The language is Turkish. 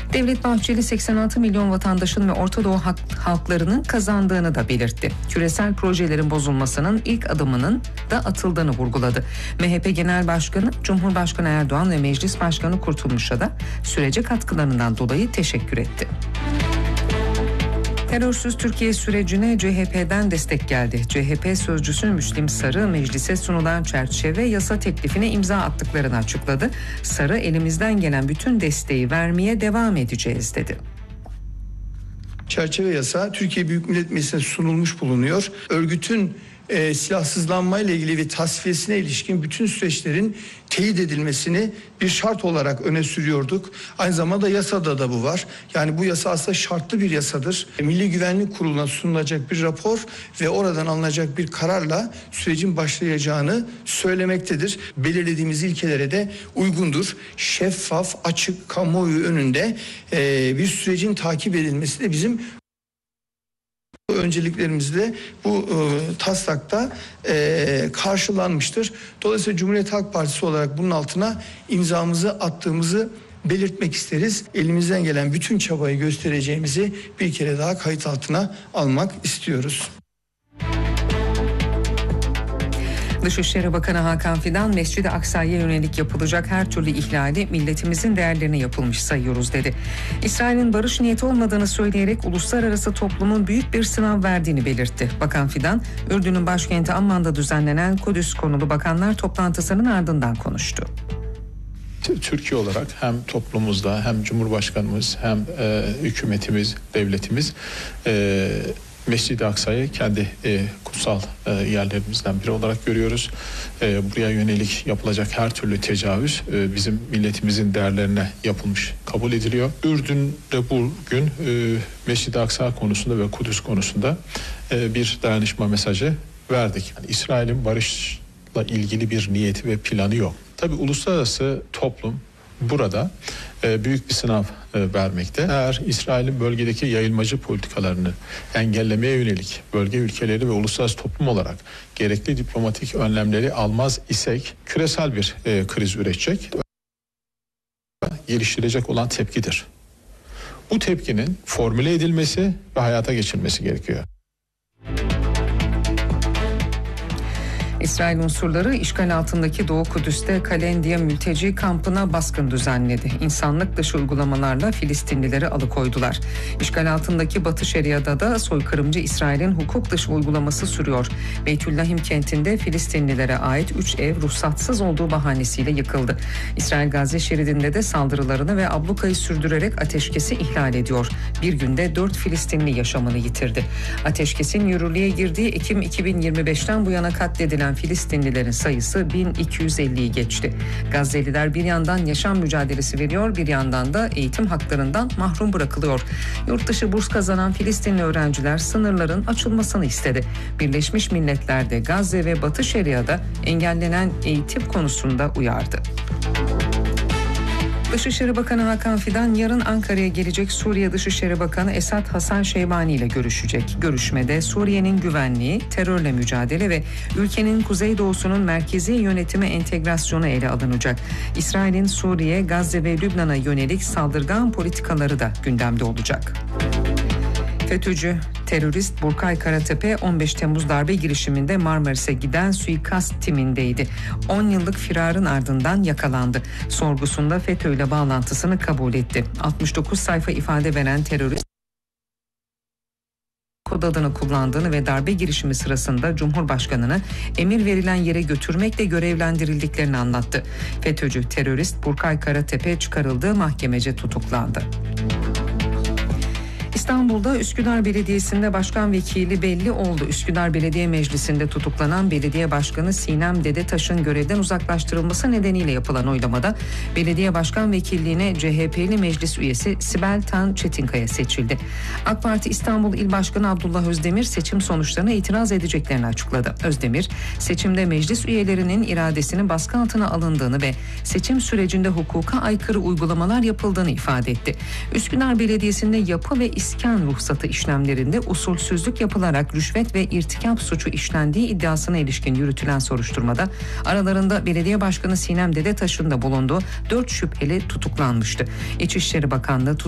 Devlet Bahçeli 86 milyon vatandaşın ve Orta Doğu halklarının kazandığını da belirtti. Küresel projelerin bozulmasının ilk adımının da atıldığını vurguladı. MHP Genel Başkanı Cumhurbaşkanı Erdoğan ve Meclis Başkanı Kurtulmuş'a da sürece katkılarından dolayı teşekkür etti. Terörsüz Türkiye sürecine CHP'den destek geldi. CHP sözcüsü Müslim Sarı meclise sunulan çerçeve yasa teklifine imza attıklarını açıkladı. Sarı elimizden gelen bütün desteği vermeye devam edeceğiz dedi. Çerçeve yasa Türkiye Büyük Millet Meclisi'ne sunulmuş bulunuyor. Örgütün silahsızlanmayla ilgili ve tasfiyesine ilişkin bütün süreçlerin teyit edilmesini bir şart olarak öne sürüyorduk. Aynı zamanda yasada da bu var. Yani bu yasa aslında şartlı bir yasadır. Milli Güvenlik Kurulu'na sunulacak bir rapor ve oradan alınacak bir kararla sürecin başlayacağını söylemektedir. Belirlediğimiz ilkelere de uygundur. Şeffaf, açık, kamuoyu önünde bir sürecin takip edilmesi de bizim önceliklerimizde bu taslakta karşılanmıştır. Dolayısıyla Cumhuriyet Halk Partisi olarak bunun altına imzamızı attığımızı belirtmek isteriz. Elimizden gelen bütün çabayı göstereceğimizi bir kere daha kayıt altına almak istiyoruz. Dışişleri Bakanı Hakan Fidan, Mescid-i Aksa'ya yönelik yapılacak her türlü ihlali milletimizin değerlerine yapılmış sayıyoruz dedi. İsrail'in barış niyeti olmadığını söyleyerek uluslararası toplumun büyük bir sınav verdiğini belirtti. Bakan Fidan, Ürdün'ün başkenti Amman'da düzenlenen Kudüs konulu bakanlar toplantısının ardından konuştu. Türkiye olarak hem toplumumuzda hem Cumhurbaşkanımız hem hükümetimiz, devletimiz Mescid-i Aksa'yı kendi kutsal yerlerimizden biri olarak görüyoruz. Buraya yönelik yapılacak her türlü tecavüz bizim milletimizin değerlerine yapılmış kabul ediliyor. Ürdün'de bugün Mescid-i Aksa konusunda ve Kudüs konusunda bir dayanışma mesajı verdik. Yani İsrail'in barışla ilgili bir niyeti ve planı yok. Tabii uluslararası toplum burada büyük bir sınav vermekte. Eğer İsrail'in bölgedeki yayılmacı politikalarını engellemeye yönelik bölge ülkeleri ve uluslararası toplum olarak gerekli diplomatik önlemleri almaz isek küresel bir kriz üretecek, geliştirecek olan tepkidir. Bu tepkinin formüle edilmesi ve hayata geçirilmesi gerekiyor. İsrail unsurları işgal altındaki Doğu Kudüs'te Kalendiye mülteci kampına baskın düzenledi. İnsanlık dışı uygulamalarla Filistinlileri alıkoydular. İşgal altındaki Batı Şeria'da da soykırımcı İsrail'in hukuk dışı uygulaması sürüyor. Beytüllahim kentinde Filistinlilere ait 3 ev ruhsatsız olduğu bahanesiyle yıkıldı. İsrail Gazze şeridinde de saldırılarını ve ablukayı sürdürerek ateşkesi ihlal ediyor. Bir günde 4 Filistinli yaşamını yitirdi. Ateşkesin yürürlüğe girdiği Ekim 2025'ten bu yana katledilen Filistinlilerin sayısı 1250'yi geçti. Gazze'liler bir yandan yaşam mücadelesi veriyor, bir yandan da eğitim haklarından mahrum bırakılıyor. Yurt dışı burs kazanan Filistinli öğrenciler sınırların açılmasını istedi. Birleşmiş Milletler de Gazze ve Batı Şeria'da engellenen eğitim konusunda uyardı. Dışişleri Bakanı Hakan Fidan yarın Ankara'ya gelecek Suriye Dışişleri Bakanı Esad Hasan Şeybani ile görüşecek. Görüşmede Suriye'nin güvenliği, terörle mücadele ve ülkenin kuzeydoğusunun merkezi yönetime entegrasyonu ele alınacak. İsrail'in Suriye, Gazze ve Lübnan'a yönelik saldırgan politikaları da gündemde olacak. FETÖ'cü terörist Burkay Karatepe 15 Temmuz darbe girişiminde Marmaris'e giden suikast timindeydi. 10 yıllık firarın ardından yakalandı. Sorgusunda FETÖ ile bağlantısını kabul etti. 69 sayfa ifade veren terörist kod adını kullandığını ve darbe girişimi sırasında Cumhurbaşkanı'nı emir verilen yere götürmekle görevlendirildiklerini anlattı. FETÖ'cü terörist Burkay Karatepe çıkarıldığı mahkemece tutuklandı. İstanbul'da Üsküdar Belediyesi'nde başkan vekili belli oldu. Üsküdar Belediye Meclisi'nde tutuklanan belediye başkanı Sinem Dedetaş'ın görevden uzaklaştırılması nedeniyle yapılan oylamada belediye başkan vekilliğine CHP'li meclis üyesi Sibel Tan Çetinkaya seçildi. AK Parti İstanbul İl Başkanı Abdullah Özdemir seçim sonuçlarına itiraz edeceklerini açıkladı. Özdemir, seçimde meclis üyelerinin iradesinin baskı altına alındığını ve seçim sürecinde hukuka aykırı uygulamalar yapıldığını ifade etti. Üsküdar Belediyesi'nde yapı ve iskan ruhsatı işlemlerinde usulsüzlük yapılarak rüşvet ve irtikap suçu işlendiği iddiasına ilişkin yürütülen soruşturmada aralarında belediye başkanı Sinem Dedetaş'ın da bulunduğu 4 şüpheli tutuklanmıştı. İçişleri Bakanlığı